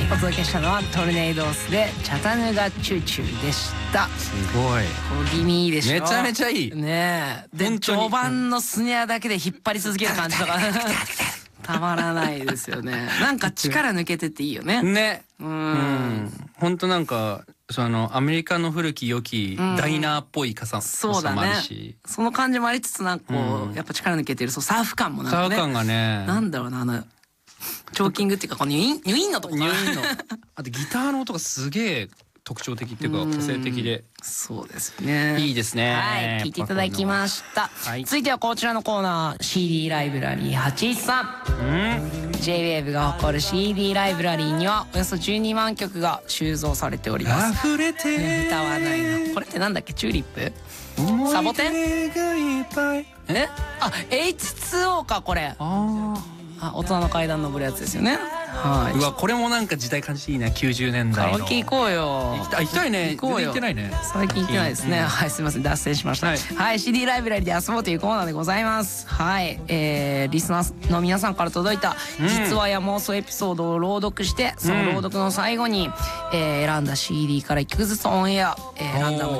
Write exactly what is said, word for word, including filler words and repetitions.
お届けしたのはトルネイドースでチャタヌガチューチューでした。 すごい小気味いいでしょ。 めちゃめちゃいいねえ。で序盤のスネアだけで引っ張り続ける感じとかたまらないですよね。なんか力抜けてていいよね。 ね。 ううんん本当なんかそのアメリカの古き良きダイナーっぽい傘そうだもあるねし、 その感じもありつつなんかこうんうやっぱ力抜けてるそうサーフ感もなんかねサー感がね、 なんだろうなあのチョーキングっていうかこのニュインニュインのとこかなニュインのあとギターの音がすげえ特徴的っていうか個性的でそうですね。 いいですね。 はい聞いていただきました、 はい続いてはこちらのコーナー シーディー ライブラリーはちじゅうさん。 うん、 ジェイウェーブ が誇る シーディー ライブラリーにはおよそじゅうにまんきょくが収蔵されております。 溢れて歌わないな。これってなんだっけチューリップサボテンンがいっぱいえあ エイチツーオー かこれ。 ああ大人の階段登るやつですよね。はーうわこれもなんか時代感じいいねきゅうじゅうねんカ代のラオケ行こうよ。 行きたい行きたいね。 行こうよ全然行ってないね最近行ってないですね、 うんはいすみません脱線しました。ははいい、 シーディー ライブラリで遊ぼうというコーナーでございます。はい、えー、リスナーの皆さんから届いたうん実話や妄想エピソードを朗読して、その朗読の最後に、えー選んだ シーディー からいっきょくずつオンエア、えーランダム